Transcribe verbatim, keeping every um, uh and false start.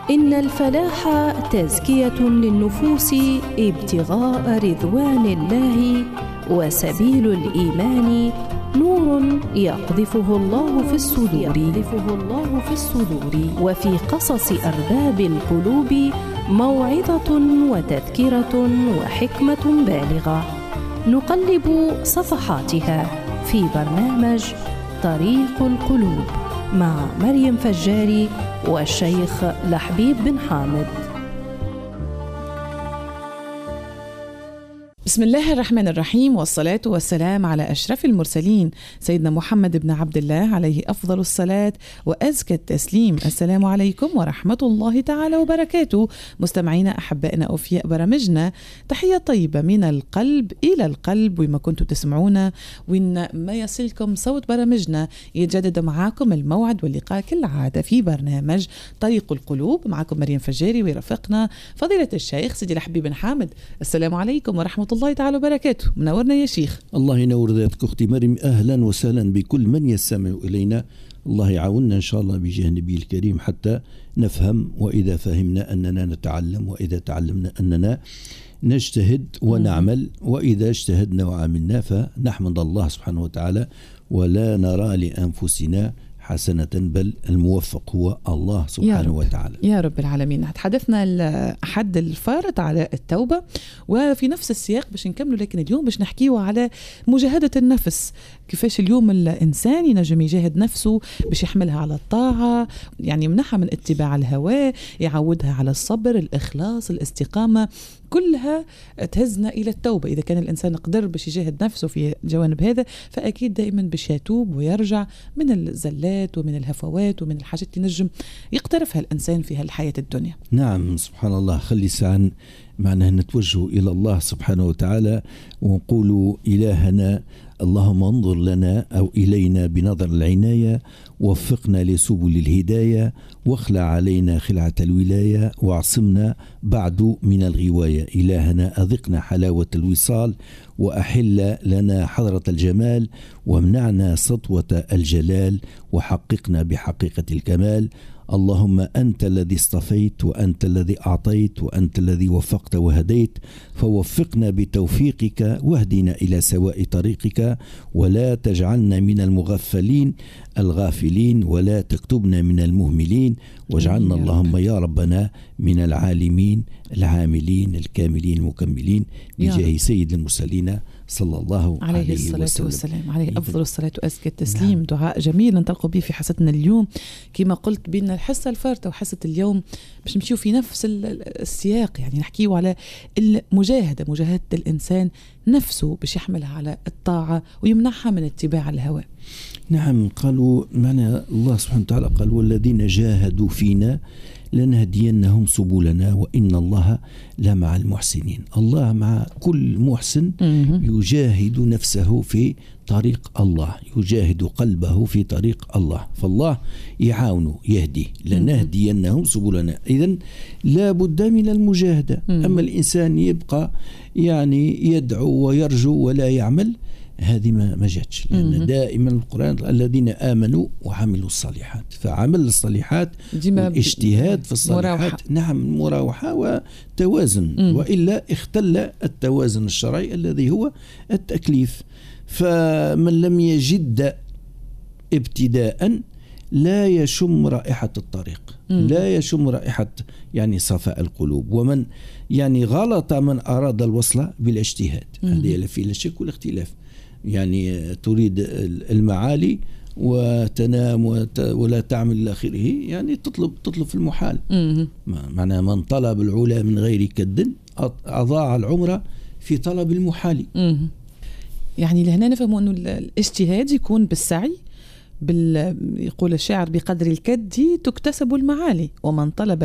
إن الفلاح تزكية للنفوس ابتغاء رضوان الله، وسبيل الإيمان نور يقذفه الله في الصدور يقذفه الله في الصدور وفي قصص أرباب القلوب موعظة وتذكرة وحكمة بالغة، نقلب صفحاتها في برنامج طريق القلوب مع مريم فجاري والشيخ لحبيب بن حامد. بسم الله الرحمن الرحيم، والصلاة والسلام على أشرف المرسلين سيدنا محمد بن عبد الله عليه أفضل الصلاة وأزكى التسليم. السلام عليكم ورحمة الله تعالى وبركاته. مستمعينا أحبائنا أوفياء برامجنا، تحية طيبة من القلب إلى القلب، وما كنتوا تسمعونا وإن ما يصلكم صوت برامجنا. يتجدد معاكم الموعد واللقاء كالعادة في برنامج طريق القلوب. معكم مريم فجاري ورفقنا فضيلة الشيخ سيدي لحبيب بن حامد. السلام عليكم ورحمة الله تعالى وبركاته. منورنا يا شيخ. الله ينور ذاتك أختي مريم، أهلا وسهلا بكل من يستمع إلينا. الله يعاوننا إن شاء الله بجاه النبي الكريم حتى نفهم، وإذا فهمنا أننا نتعلم، وإذا تعلمنا أننا نجتهد ونعمل، وإذا اجتهدنا وعملنا فنحمد الله سبحانه وتعالى ولا نرى لأنفسنا حسنة، بل الموفق هو الله سبحانه يا وتعالى يا رب العالمين. تحدثنا الأحد الفارط على التوبة، وفي نفس السياق باش نكملوا، لكن اليوم باش نحكيه على مجاهدة النفس. كيفاش اليوم الإنسان ينجم يجاهد نفسه باش يحملها على الطاعة، يعني يمنحها من اتباع الهوى، يعودها على الصبر، الإخلاص، الاستقامة، كلها تهزنا إلى التوبة. إذا كان الإنسان قدر باش يجاهد نفسه في جوانب هذا، فأكيد دائما باش يتوب ويرجع من الزلات ومن الهفوات ومن الحاجات اللي نجم يقترفها الإنسان في هالحياة الدنيا. نعم سبحان الله. خلي ساعة معناها نتوجه إلى الله سبحانه وتعالى ونقول إلهنا اللهم انظر لنا أو إلينا بنظر العناية، وفقنا لسبل الهداية، واخلع علينا خلعة الولاية، واعصمنا بعد من الغواية. إلهنا أذقنا حلاوة الوصال، وأحل لنا حضرة الجمال، وامنعنا سطوة الجلال، وحققنا بحقيقة الكمال. اللهم أنت الذي اصطفيت، وأنت الذي أعطيت، وأنت الذي وفقت وهديت، فوفقنا بتوفيقك واهدنا إلى سواء طريقك، ولا تجعلنا من المغفلين الغافلين، ولا تكتبنا من المهملين، واجعلنا اللهم يا ربنا من العالمين العاملين الكاملين المكملين، بجاه سيد المرسلين صلى الله عليه, عليه الصلاة وسلم. والسلام. عليه أفضل الصلاة وأزكى التسليم. نعم. دعاء جميل ننطلق به في حصتنا اليوم، كما قلت بين الحصة الفارطة وحصة اليوم باش نمشيو في نفس السياق، يعني نحكيو على المجاهدة، مجاهدة الإنسان نفسه باش يحملها على الطاعة ويمنعها من اتباع الهوى. نعم. قالوا معنى الله سبحانه وتعالى قال والذين جاهدوا فينا لنهدينهم سبلنا وإن الله لمع المحسنين. الله مع كل محسن يجاهد نفسه في طريق الله، يجاهد قلبه في طريق الله، فالله يعاونه يهدي. لنهدينهم سبلنا، إذن لا بد من المجاهدة. أما الإنسان يبقى يعني يدعو ويرجو ولا يعمل، هذه ما ما جاتش، لأن دائما القرآن الذين آمنوا وعملوا الصالحات، فعمل الصالحات والاجتهاد في الصالحات مراوحة. نعم مراوحة وتوازن، مم. وإلا اختل التوازن الشرعي الذي هو التكليف. فمن لم يجد ابتداء لا يشم رائحة الطريق، مم. لا يشم رائحة يعني صفاء القلوب. ومن يعني غلط من أراد الوصل بالاجتهاد، هذه لا في لا شك ولا اختلاف. يعني تريد المعالي وتنام ولا تعمل إلى آخره، يعني تطلب تطلب في المحال. معنى من طلب العلا من غير كد أضاع العمر في طلب المحال. يعني لهنا نفهم أنه الاجتهاد يكون بالسعي، بال... يقول الشاعر بقدر الكد تكتسب المعالي، ومن طلب